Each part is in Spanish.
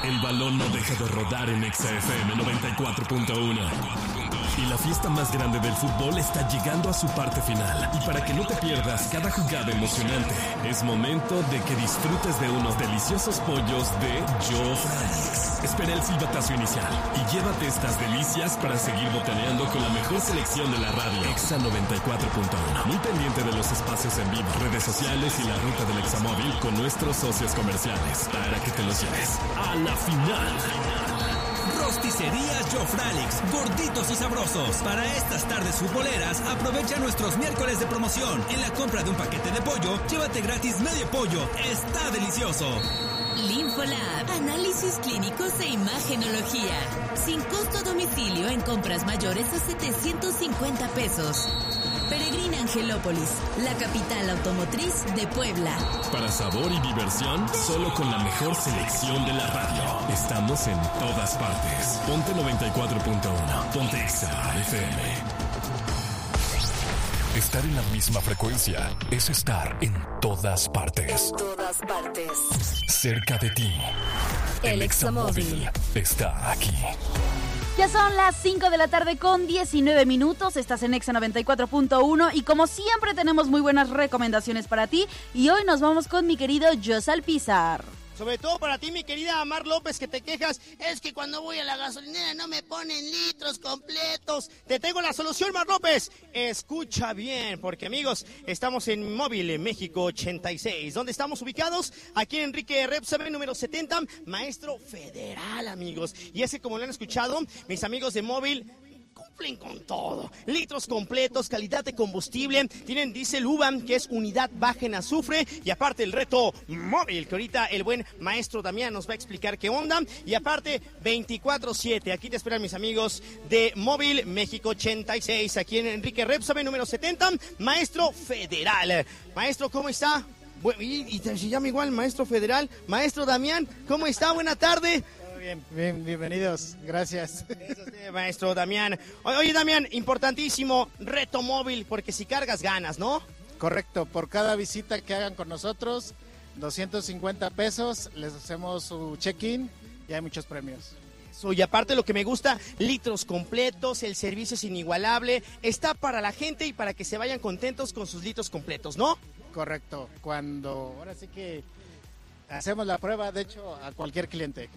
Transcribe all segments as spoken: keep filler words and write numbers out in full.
El balón no deja de rodar en Exa F M noventa y cuatro punto uno. Y la fiesta más grande del fútbol está llegando a su parte final. Y para que no te pierdas cada jugada emocionante, es momento de que disfrutes de unos deliciosos pollos de Joe Franks. Espera el silbatazo inicial y llévate estas delicias para seguir botaneando con la mejor selección de la radio. Exa noventa y cuatro punto uno. Muy pendiente de los espacios en vivo, redes sociales y la ruta del Examóvil con nuestros socios comerciales para que te los lleves a la final. Rosticerías Jofralix, gorditos y sabrosos. Para estas tardes futboleras, aprovecha nuestros miércoles de promoción. En la compra de un paquete de pollo, llévate gratis medio pollo. Está delicioso. Linfolab, análisis clínicos e imagenología. Sin costo a domicilio en compras mayores a setecientos cincuenta pesos. Peregrina Angelópolis, la capital automotriz de Puebla. Para sabor y diversión, solo con la mejor selección de la radio. Estamos en todas partes. Ponte noventa y cuatro punto uno. Ponte Exa F M. Estar en la misma frecuencia es estar en todas partes. En todas partes. Cerca de ti. El Examóvil está aquí. Ya son las cinco de la tarde con diecinueve minutos, estás en Exa noventa y cuatro punto uno y como siempre tenemos muy buenas recomendaciones para ti y hoy nos vamos con mi querido Jos Alpizar. Sobre todo para ti, mi querida Mar López, que te quejas, es que cuando voy a la gasolinera no me ponen litros completos. Te tengo la solución, Mar López. Escucha bien, porque amigos, estamos en Móvil en México ochenta y seis. ¿Dónde estamos ubicados? Aquí en Enrique Repsamen, número setenta, Maestro Federal, amigos. Y ese, como lo han escuchado, mis amigos de Móvil cumplen con todo. Litros completos, calidad de combustible, tienen diésel U V A, que es unidad baja en azufre, y aparte el reto móvil, que ahorita el buen maestro Damián nos va a explicar qué onda, y aparte veinticuatro siete, aquí te esperan mis amigos de Móvil México ochenta y seis, aquí en Enrique Repsamen, número setenta, Maestro Federal. Maestro, ¿cómo está? Y, y se llama igual Maestro Federal. Maestro Damián, ¿cómo está? Buena tarde. Bien, bien, bienvenidos, gracias. Eso sí, maestro Damián. Oye, Damián, importantísimo, reto móvil, porque si cargas ganas, ¿no? Correcto, por cada visita que hagan con nosotros, doscientos cincuenta pesos, les hacemos su check-in y hay muchos premios. Eso, y aparte lo que me gusta, litros completos, el servicio es inigualable, está para la gente y para que se vayan contentos con sus litros completos, ¿no? Correcto, cuando, ahora sí que hacemos la prueba, de hecho, a cualquier cliente.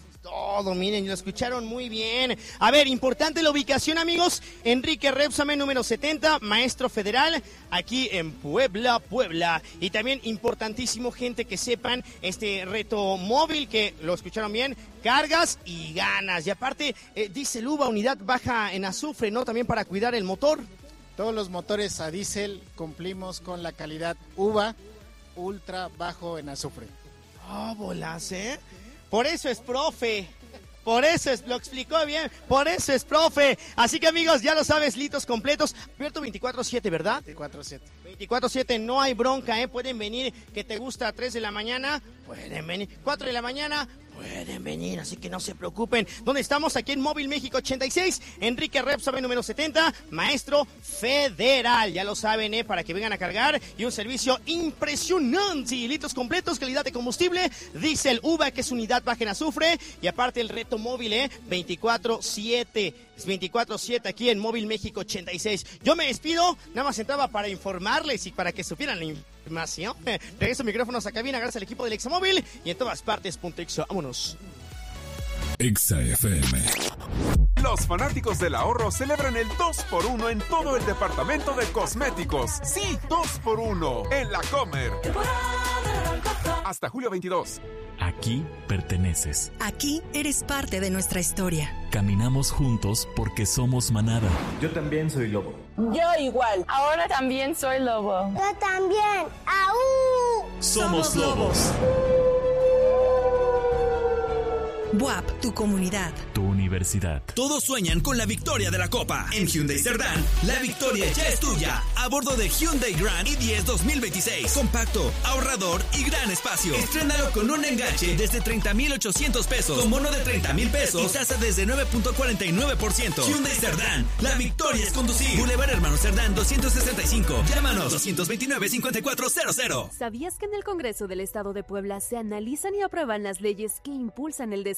Todo, miren, lo escucharon muy bien. A ver, importante la ubicación, amigos. Enrique Repsamen, número setenta, Maestro Federal, aquí en Puebla, Puebla. Y también importantísimo, gente, que sepan este reto móvil, que lo escucharon bien, cargas y ganas. Y aparte, eh, diésel U V A, unidad baja en azufre, ¿no? También para cuidar el motor. Todos los motores a diésel cumplimos con la calidad U V A, ultra bajo en azufre. Ah, oh, bolas, ¿eh? Por eso es profe, por eso es, lo explicó bien, por eso es profe. Así que amigos, ya lo sabes, litros completos, abierto veinticuatro siete, ¿verdad? veinticuatro siete. veinticuatro siete, no hay bronca, ¿eh? Pueden venir, que te gusta a tres de la mañana, pueden venir, cuatro de la mañana, pueden venir, así que no se preocupen. ¿Dónde estamos? Aquí en Móvil México ochenta y seis, Enrique Repsamen, número setenta, Maestro Federal. Ya lo saben, ¿eh? Para que vengan a cargar. Y un servicio impresionante. Litros completos, calidad de combustible, diésel U V A, que es unidad baja en azufre. Y aparte el reto móvil, ¿eh? veinticuatro siete. veinticuatro siete aquí en Móvil México ochenta y seis. Yo me despido, nada más entraba para informarles y para que supieran la información. Regreso micrófonos a cabina gracias al equipo del Examóvil y en todas partes. Exa, vámonos. Exa F M. Los fanáticos del ahorro celebran el dos por uno en todo el departamento de cosméticos. Sí, dos por uno en La Comer. Hasta julio veintidós. Aquí perteneces. Aquí eres parte de nuestra historia. Caminamos juntos porque somos manada. Yo también soy lobo. Yo igual. Ahora también soy lobo. Yo también. ¡Aú! Somos lobos. B U A P, tu comunidad. Tu universidad. Todos sueñan con la victoria de la Copa. En Hyundai Cerdán, la victoria ya es tuya. A bordo de Hyundai Grand i diez dos mil veintiséis. Compacto, ahorrador y gran espacio. Estrénalo con un enganche desde treinta mil ochocientos pesos. Con bono de treinta mil pesos y tasa desde nueve punto cuarenta y nueve por ciento. Hyundai Cerdán, la victoria es conducir. Boulevard Hermano Cerdán doscientos sesenta y cinco. Llámanos dos veintinueve cincuenta y cuatro cero cero. ¿Sabías que en el Congreso del Estado de Puebla se analizan y aprueban las leyes que impulsan el desarrollo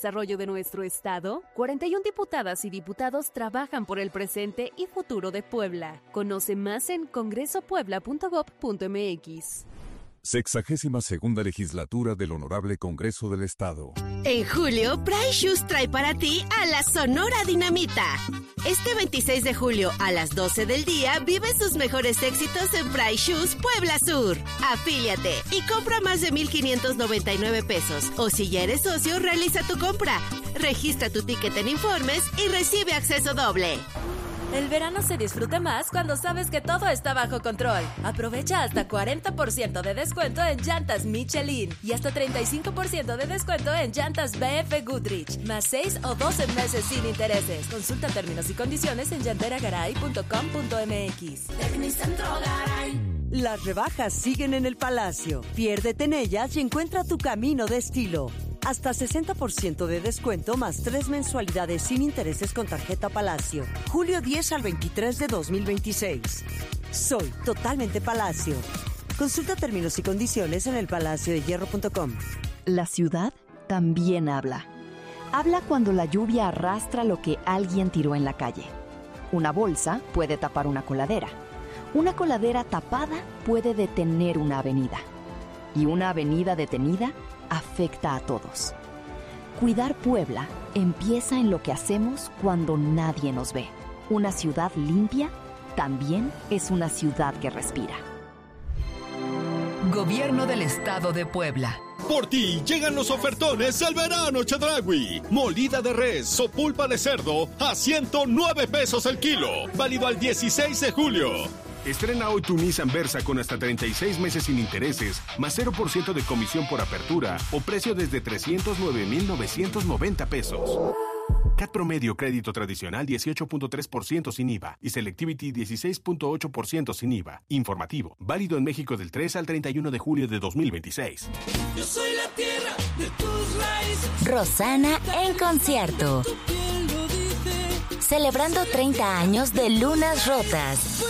desarrollo de nuestro estado? cuarenta y una diputadas y diputados trabajan por el presente y futuro de Puebla. Conoce más en congreso puebla punto gob punto mx. Sexagésima segunda legislatura del Honorable Congreso del Estado. En julio, Price Shoes trae para ti a la Sonora Dinamita. Este veintiséis de julio a las doce del día vive sus mejores éxitos en Price Shoes Puebla Sur. Afíliate y compra más de mil quinientos noventa y nueve pesos. O si ya eres socio, realiza tu compra. Registra tu ticket en Informes y recibe acceso doble. El verano se disfruta más cuando sabes que todo está bajo control. Aprovecha hasta cuarenta por ciento de descuento en llantas Michelin y hasta treinta y cinco por ciento de descuento en llantas B F Goodrich, más seis o doce meses sin intereses. Consulta términos y condiciones en llantera garay punto com punto mx. Tecnicentro Garay. Las rebajas siguen en el Palacio. Piérdete en ellas y encuentra tu camino de estilo. Hasta sesenta por ciento de descuento más tres mensualidades sin intereses con tarjeta Palacio. Julio diez al veintitrés de dos mil veintiséis. Soy totalmente Palacio. Consulta términos y condiciones en el palacio de hierro punto com. La ciudad también habla. Habla cuando la lluvia arrastra lo que alguien tiró en la calle. Una bolsa puede tapar una coladera. Una coladera tapada puede detener una avenida. Y una avenida detenida afecta a todos. Cuidar Puebla empieza en lo que hacemos cuando nadie nos ve. Una ciudad limpia también es una ciudad que respira. Gobierno del Estado de Puebla. Por ti llegan los ofertones al verano Chedraui. Molida de res o pulpa de cerdo a ciento nueve pesos el kilo. Válido al dieciséis de julio. Estrena hoy tu Nissan Versa con hasta treinta y seis meses sin intereses, más cero por ciento de comisión por apertura o precio desde trescientos nueve mil novecientos noventa pesos. C A T promedio crédito tradicional dieciocho punto tres por ciento sin I V A y Selectivity dieciséis punto ocho por ciento sin I V A. Informativo, válido en México del tres al treinta y uno de julio de dos mil veintiséis. Yo soy la tierra de tus raíces. Rosana en concierto. Celebrando treinta años de Lunas Rotas.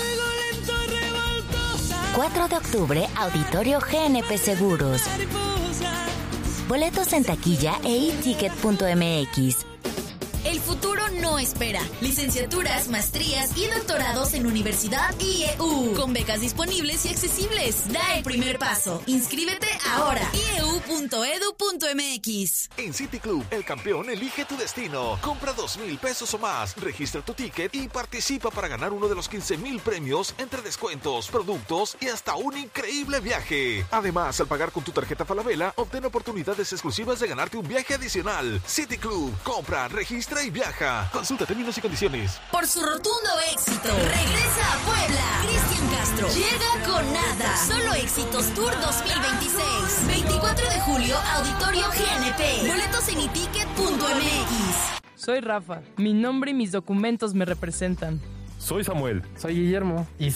cuatro de octubre, Auditorio G N P Seguros. Boletos en taquilla e i ticket punto mx. El futuro no espera. Licenciaturas, maestrías y doctorados en Universidad I E U. Con becas disponibles y accesibles. Da el primer paso. Inscríbete ahora. i e u punto e d u punto m x. En City Club, el campeón elige tu destino. Compra dos mil pesos o más. Registra tu ticket y participa para ganar uno de los quince mil premios entre descuentos, productos y hasta un increíble viaje. Además, al pagar con tu tarjeta Falabella, obtén oportunidades exclusivas de ganarte un viaje adicional. City Club. Compra, registra y viaja. Consulta términos y condiciones. Por su rotundo éxito, regresa a Puebla. Cristian Castro llega con nada. Solo Éxitos Tour dos mil veintiséis. veinticuatro de julio, Auditorio G N P. Boletos en i ticket punto m x. Soy Rafa. Mi nombre y mis documentos me representan. Soy Samuel. Soy Guillermo. Y